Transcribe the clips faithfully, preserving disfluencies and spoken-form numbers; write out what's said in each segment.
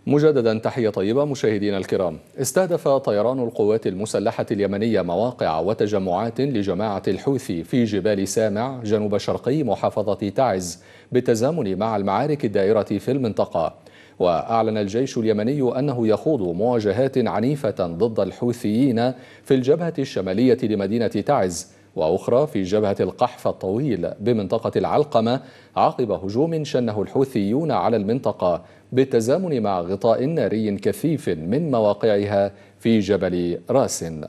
مجددا تحية طيبة مشاهدينا الكرام. استهدف طيران القوات المسلحة اليمنية مواقع وتجمعات لجماعة الحوثي في جبال سامع جنوب شرقي محافظة تعز بالتزامن مع المعارك الدائرة في المنطقة. وأعلن الجيش اليمني أنه يخوض مواجهات عنيفة ضد الحوثيين في الجبهة الشمالية لمدينة تعز وأخرى في جبهة القحف الطويل بمنطقة العلقمة عقب هجوم شنه الحوثيون على المنطقة بالتزامن مع غطاء ناري كثيف من مواقعها في جبل راسن.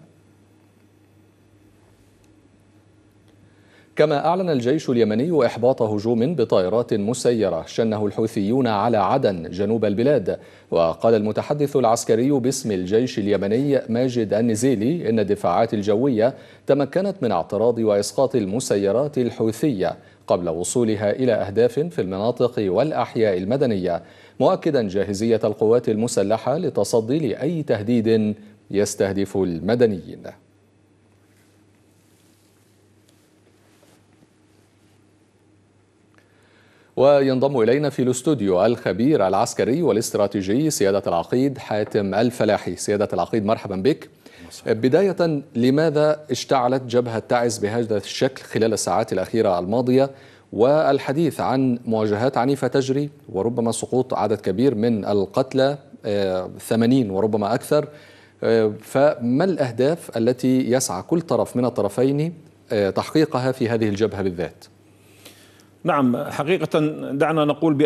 كما أعلن الجيش اليمني إحباط هجوم بطائرات مسيرة شنه الحوثيون على عدن جنوب البلاد. وقال المتحدث العسكري باسم الجيش اليمني ماجد النزيلي إن الدفاعات الجوية تمكنت من اعتراض وإسقاط المسيرات الحوثية قبل وصولها إلى أهداف في المناطق والأحياء المدنية، مؤكدا جاهزية القوات المسلحة لتصدي لأي تهديد يستهدف المدنيين. وينضم إلينا في الاستوديو الخبير العسكري والاستراتيجي سيادة العقيد حاتم الفلاحي. سيادة العقيد مرحبا بك. بداية، لماذا اشتعلت جبهة تعز بهذا الشكل خلال الساعات الأخيرة الماضية، والحديث عن مواجهات عنيفة تجري وربما سقوط عدد كبير من القتلى ثمانين وربما أكثر، فما الأهداف التي يسعى كل طرف من الطرفين تحقيقها في هذه الجبهة بالذات؟ نعم، حقيقة دعنا نقول